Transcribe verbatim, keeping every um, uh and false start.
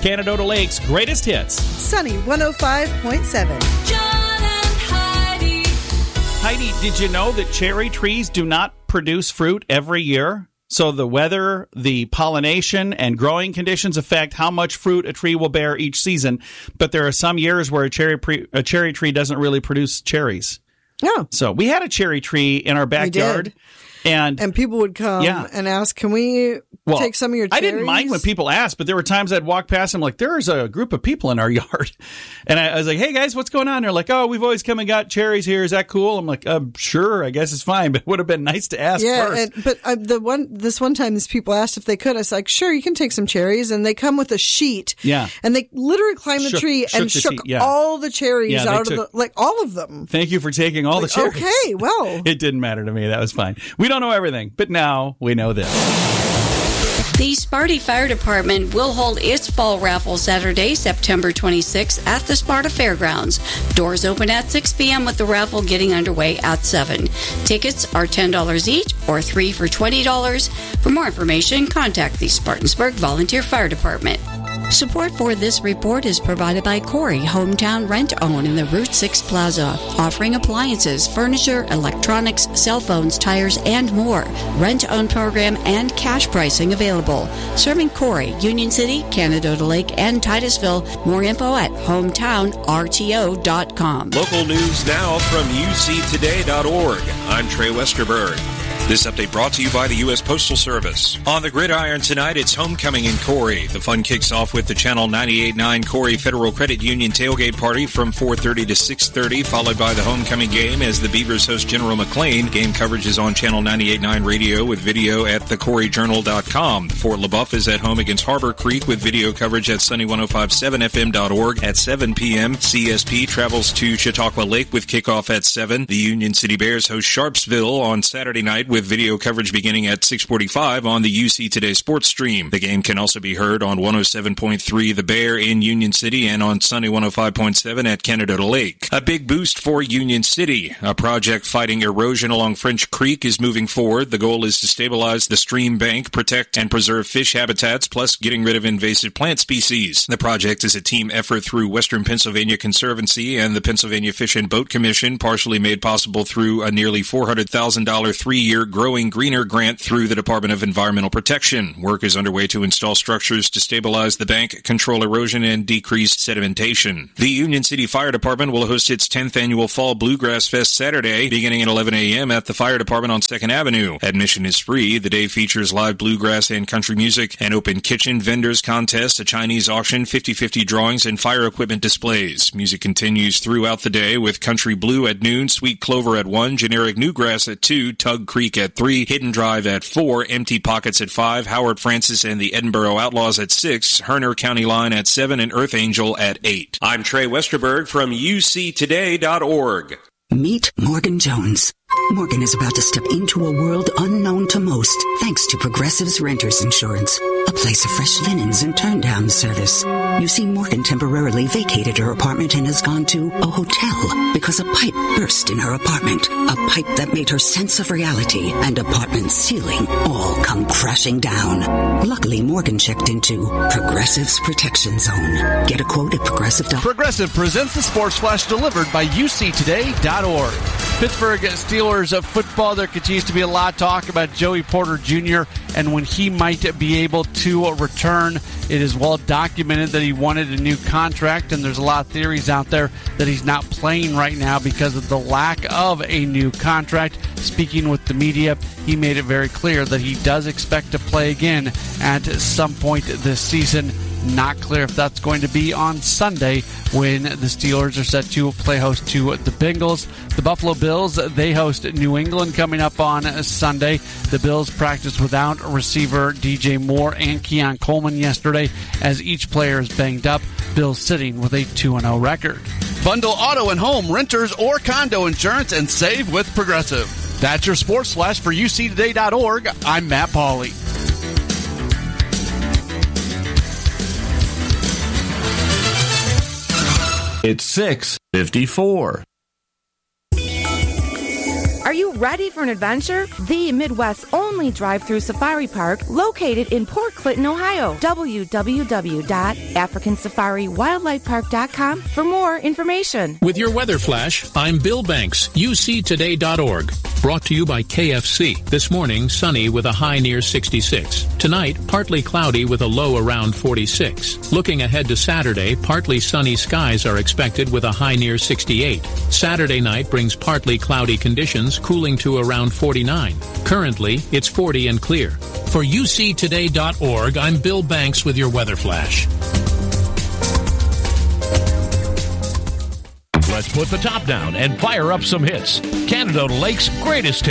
Canadota Lake's greatest hits. Sunny one oh five point seven. John and Heidi. Heidi, did you know that cherry trees do not produce fruit every year? So the weather, the pollination, and growing conditions affect how much fruit a tree will bear each season. But there are some years where a cherry pre- a cherry tree doesn't really produce cherries. Oh. So we had a cherry tree in our backyard. We did. And, and people would come yeah. and ask, can we well, take some of your cherries? I didn't mind when people asked, but there were times I'd walk past and I'm like, there's a group of people in our yard. And I, I was like, hey, guys, what's going on? They're like, oh, we've always come and got cherries here. Is that cool? I'm like, uh, sure, I guess it's fine, but it would have been nice to ask yeah, first. And, but uh, the one this one time, these people asked if they could. I was like, sure, you can take some cherries. And they come with a sheet. Yeah. And they literally climbed the Shook- tree shook and the shook sheet, yeah. all the cherries Yeah, they out took- of the, like all of them. Thank you for taking all Like, the cherries. okay, well. It didn't matter to me. That was fine. We don't know everything, but now we know this. The Sparty Fire Department will hold its fall raffle Saturday, September twenty-sixth at the Sparta Fairgrounds. Doors open at six p.m. with the raffle getting underway at seven. Tickets are ten dollars each or three for twenty dollars. For more information, contact the Spartansburg Volunteer Fire Department. Support for this report is provided by Corey Hometown Rent-Own in the Route six Plaza, offering appliances, furniture, electronics, cell phones, tires, and more. Rent-Own program and cash pricing available. Serving Corey, Union City, Canadota Lake, and Titusville. More info at hometown r t o dot com. Local news now from u c today dot org. I'm Trey Westerberg. This update brought to you by the U S Postal Service. On the gridiron tonight, it's homecoming in Corey. The fun kicks off with the Channel ninety-eight point nine Corey Federal Credit Union tailgate party from four thirty to six thirty, followed by the homecoming game as the Beavers host General McLean. Game coverage is on Channel ninety-eight point nine radio with video at the corey journal dot com. Fort LaBeouf is at home against Harbor Creek with video coverage at Sunny one oh five point seven f m dot org at seven p.m. C S P travels to Chautauqua Lake with kickoff at seven. The Union City Bears host Sharpsville on Saturday night with video coverage beginning at six forty-five on the U C Today Sports Stream. The game can also be heard on one oh seven point three The Bear in Union City and on Sunny one oh five point seven at Canadota Lake. A big boost for Union City. A project fighting erosion along French Creek is moving forward. The goal is to stabilize the stream bank, protect and preserve fish habitats, plus getting rid of invasive plant species. The project is a team effort through Western Pennsylvania Conservancy and the Pennsylvania Fish and Boat Commission, partially made possible through a nearly four hundred thousand dollars three-year Growing Greener grant through the Department of Environmental Protection. Work is underway to install structures to stabilize the bank, control erosion, and decrease sedimentation. The Union City Fire Department will host its tenth annual Fall Bluegrass Fest Saturday, beginning at eleven a.m. at the Fire Department on second avenue. Admission is free. The day features live bluegrass and country music, an open kitchen, vendors contest, a Chinese auction, fifty-fifty drawings, and fire equipment displays. Music continues throughout the day with Country Blue at noon, Sweet Clover at one, Generic Newgrass at two, Tug Creek at three, Hidden Drive at four, Empty Pockets at five, Howard Francis and the Edinburgh Outlaws at six, Herner County Line at seven, and Earth Angel at eight. I'm Trey Westerberg from u c today dot org. Meet Morgan Jones. Morgan is about to step into a world unknown to most, thanks to Progressive's Renters Insurance, a place of fresh linens and turn-down service. You see, Morgan temporarily vacated her apartment and has gone to a hotel because a pipe burst in her apartment, a pipe that made her sense of reality and apartment ceiling all come crashing down. Luckily, Morgan checked into Progressive's Protection Zone. Get a quote at Progressive. Progressive presents the Sports Flash delivered by u c today dot org. Pittsburgh Steelers of football, there continues to be a lot of talk about Joey Porter Junior and when he might be able to return. It is well documented that he wanted a new contract, and there's a lot of theories out there that he's not playing right now because of the lack of a new contract. Speaking with the media, he made it very clear that he does expect to play again at some point this season. Not clear if that's going to be on Sunday when the Steelers are set to play host to the Bengals. The Buffalo Bills, they host New England coming up on Sunday. The Bills practiced without receiver D J Moore and Keon Coleman yesterday as each player is banged up. Bills sitting with a two and oh record. Bundle auto and home, renters, or condo insurance and save with Progressive. That's your Sports Flash for u c today dot org. I'm Matt Pauley. It's six fifty-four. Are you Ready for an adventure? The Midwest's only drive-through safari park located in Port Clinton, Ohio. w w w dot african safari wildlife park dot com for more information. With your weather flash, I'm Bill Banks, U C today dot org. Brought to you by K F C. This morning, sunny with a high near sixty-six. Tonight, partly cloudy with a low around forty-six. Looking ahead to Saturday, partly sunny skies are expected with a high near sixty-eight. Saturday night brings partly cloudy conditions, cooling to around forty-nine. Currently, it's forty and clear. For U C today dot org, I'm Bill Banks with your weather flash. Let's put the top down and fire up some hits. Canada Lake's greatest hits.